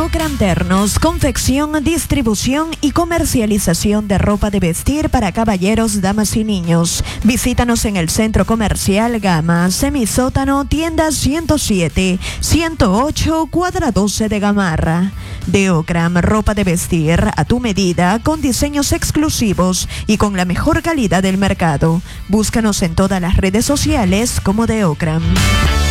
Ocram Ternos, confección, distribución y comercialización de ropa de vestir para caballeros, damas y niños. Visítanos en el Centro Comercial Gama, Semisótano, tienda 107, 108, cuadra 12 de Gamarra. De Ocram, ropa de vestir a tu medida, con diseños exclusivos y con la mejor calidad del mercado. Búscanos en todas las redes sociales como de Ocram.